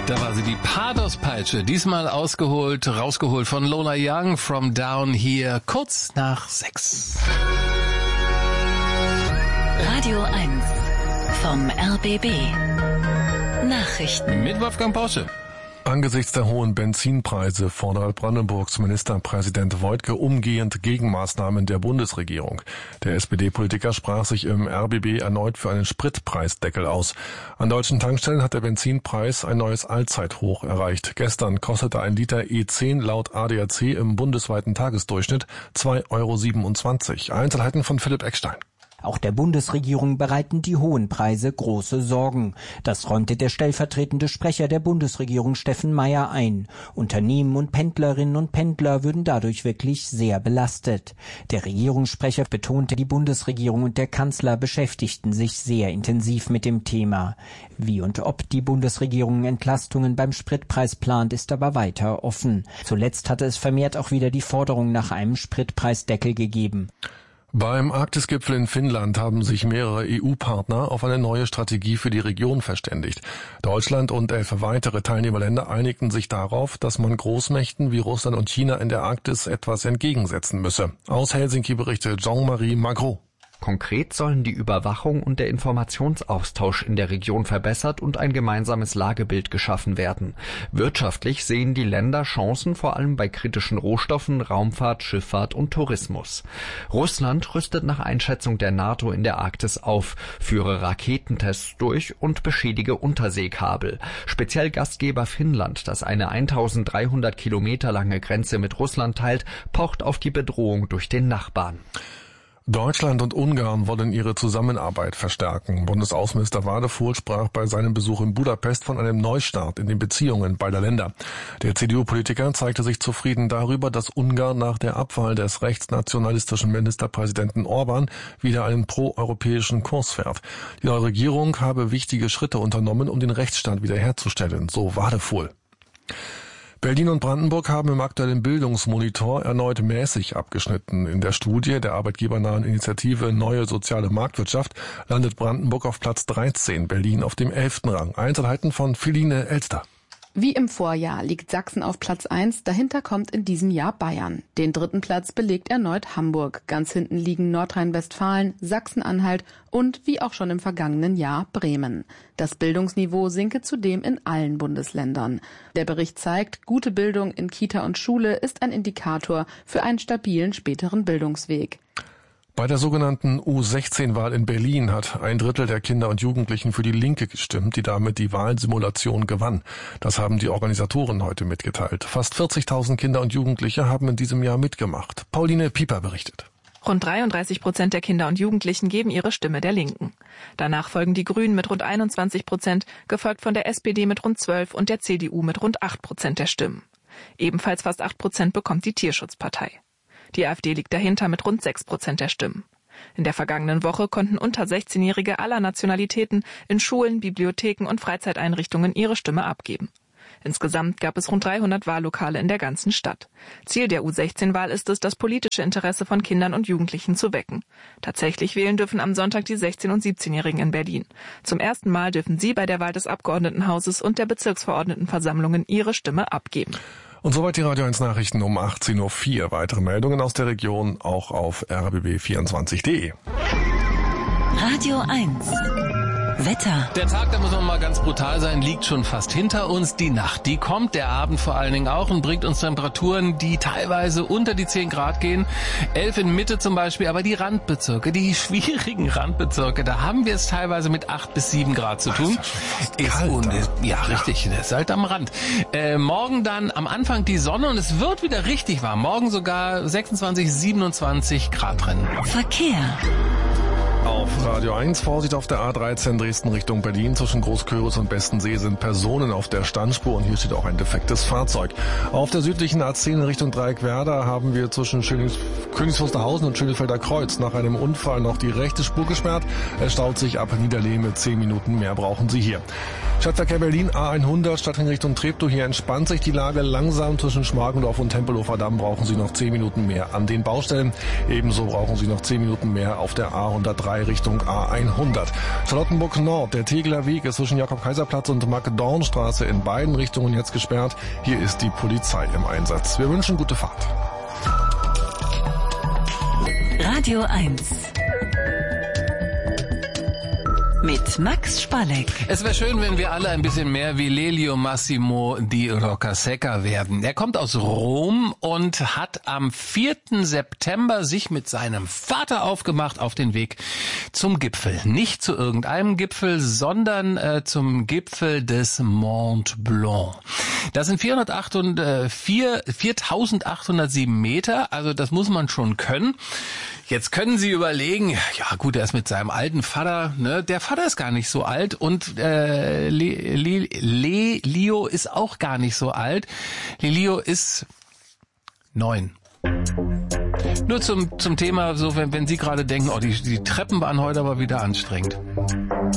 Da war sie, die Pathos-Peitsche, diesmal rausgeholt von Lola Young, From Down Here, kurz nach 6. Radio 1 vom RBB. Nachrichten mit Wolfgang Porsche. Angesichts der hohen Benzinpreise fordert Brandenburgs Ministerpräsident Woidke umgehend Gegenmaßnahmen der Bundesregierung. Der SPD-Politiker sprach sich im RBB erneut für einen Spritpreisdeckel aus. An deutschen Tankstellen hat der Benzinpreis ein neues Allzeithoch erreicht. Gestern kostete ein Liter E10 laut ADAC im bundesweiten Tagesdurchschnitt 2,27 €. Einzelheiten von Philipp Eckstein. Auch der Bundesregierung bereiten die hohen Preise große Sorgen. Das räumte der stellvertretende Sprecher der Bundesregierung Steffen Meier ein. Unternehmen und Pendlerinnen und Pendler würden dadurch wirklich sehr belastet. Der Regierungssprecher betonte, die Bundesregierung und der Kanzler beschäftigten sich sehr intensiv mit dem Thema. Wie und ob die Bundesregierung Entlastungen beim Spritpreis plant, ist aber weiter offen. Zuletzt hatte es vermehrt auch wieder die Forderung nach einem Spritpreisdeckel gegeben. Beim Arktisgipfel in Finnland haben sich mehrere EU-Partner auf eine neue Strategie für die Region verständigt. Deutschland und 11 weitere Teilnehmerländer einigten sich darauf, dass man Großmächten wie Russland und China in der Arktis etwas entgegensetzen müsse. Aus Helsinki berichtet Jean-Marie Magro. Konkret sollen die Überwachung und der Informationsaustausch in der Region verbessert und ein gemeinsames Lagebild geschaffen werden. Wirtschaftlich sehen die Länder Chancen vor allem bei kritischen Rohstoffen, Raumfahrt, Schifffahrt und Tourismus. Russland rüstet nach Einschätzung der NATO in der Arktis auf, führe Raketentests durch und beschädige Unterseekabel. Speziell Gastgeber Finnland, das eine 1300 Kilometer lange Grenze mit Russland teilt, pocht auf die Bedrohung durch den Nachbarn. Deutschland und Ungarn wollen ihre Zusammenarbeit verstärken. Bundesaußenminister Wadefuhl sprach bei seinem Besuch in Budapest von einem Neustart in den Beziehungen beider Länder. Der CDU-Politiker zeigte sich zufrieden darüber, dass Ungarn nach der Abwahl des rechtsnationalistischen Ministerpräsidenten Orban wieder einen proeuropäischen Kurs fährt. Die neue Regierung habe wichtige Schritte unternommen, um den Rechtsstaat wiederherzustellen, so Wadefuhl. Berlin und Brandenburg haben im aktuellen Bildungsmonitor erneut mäßig abgeschnitten. In der Studie der arbeitgebernahen Initiative Neue Soziale Marktwirtschaft landet Brandenburg auf Platz 13, Berlin auf dem 11. Rang. Einzelheiten von Philine Elster. Wie im Vorjahr liegt Sachsen auf Platz 1, dahinter kommt in diesem Jahr Bayern. Den 3. Platz belegt erneut Hamburg. Ganz hinten liegen Nordrhein-Westfalen, Sachsen-Anhalt und, wie auch schon im vergangenen Jahr, Bremen. Das Bildungsniveau sinke zudem in allen Bundesländern. Der Bericht zeigt, gute Bildung in Kita und Schule ist ein Indikator für einen stabilen späteren Bildungsweg. Bei der sogenannten U16-Wahl in Berlin hat 1/3 der Kinder und Jugendlichen für die Linke gestimmt, die damit die Wahlsimulation gewann. Das haben die Organisatoren heute mitgeteilt. Fast 40.000 Kinder und Jugendliche haben in diesem Jahr mitgemacht. Pauline Pieper berichtet. Rund 33% der Kinder und Jugendlichen geben ihre Stimme der Linken. Danach folgen die Grünen mit rund 21%, gefolgt von der SPD mit rund 12% und der CDU mit rund 8% der Stimmen. Ebenfalls fast 8% bekommt die Tierschutzpartei. Die AfD liegt dahinter mit rund 6% der Stimmen. In der vergangenen Woche konnten unter 16-Jährige aller Nationalitäten in Schulen, Bibliotheken und Freizeiteinrichtungen ihre Stimme abgeben. Insgesamt gab es rund 300 Wahllokale in der ganzen Stadt. Ziel der U16-Wahl ist es, das politische Interesse von Kindern und Jugendlichen zu wecken. Tatsächlich wählen dürfen am Sonntag die 16- und 17-Jährigen in Berlin. Zum ersten Mal dürfen sie bei der Wahl des Abgeordnetenhauses und der Bezirksverordnetenversammlungen ihre Stimme abgeben. Und soweit die Radio 1 Nachrichten um 18:04 Uhr. Weitere Meldungen aus der Region auch auf rbb24.de. Radio 1 Wetter. Der Tag, da muss man mal ganz brutal sein, liegt schon fast hinter uns. Die Nacht, die kommt, der Abend vor allen Dingen auch und bringt uns Temperaturen, die teilweise unter die 10 Grad gehen. 11 in Mitte zum Beispiel, aber die Randbezirke, die schwierigen Randbezirke, da haben wir es teilweise mit 8 bis 7 Grad zu tun. Ja, richtig, das ist halt am Rand. Morgen dann am Anfang die Sonne und es wird wieder richtig warm. Morgen sogar 26, 27 Grad drin. Verkehr. Auf Radio 1, Vorsicht auf der A13 Dresden Richtung Berlin. Zwischen Großküritz und Bestensee sind Personen auf der Standspur und hier steht auch ein defektes Fahrzeug. Auf der südlichen A10 in Richtung Dreieckwerder haben wir zwischen Königs Wusterhausen und Schönefelder Kreuz nach einem Unfall noch die rechte Spur gesperrt. Es staut sich ab Niederlehme 10 Minuten mehr brauchen Sie hier. Stadtverkehr Berlin, A100, Stadtring Richtung Treptow. Hier entspannt sich die Lage langsam zwischen Schmargendorf und Tempelhofer Damm. Brauchen Sie noch 10 Minuten mehr an den Baustellen. Ebenso brauchen Sie noch 10 Minuten mehr auf der A103 Richtung A100. Charlottenburg Nord, der Tegeler Weg ist zwischen Jakob-Kaiser-Platz und Mark-Dorn-Straße in beiden Richtungen jetzt gesperrt. Hier ist die Polizei im Einsatz. Wir wünschen gute Fahrt. Radio 1 mit Max Spalleck. Es wäre schön, wenn wir alle ein bisschen mehr wie Lelio Massimo di Roccasecca werden. Er kommt aus Rom und hat am 4. September sich mit seinem Vater aufgemacht auf den Weg zum Gipfel. Nicht zu irgendeinem Gipfel, sondern zum Gipfel des Mont Blanc. Das sind 4.807 Meter, also das muss man schon können. Jetzt können Sie überlegen, ja gut, er ist mit seinem alten Vater, ne? Der Vater ist gar nicht so alt und Lelio ist auch gar nicht so alt. Lelio ist 9. Nur zum Thema, so wenn Sie gerade denken, oh, die Treppen waren heute aber wieder anstrengend.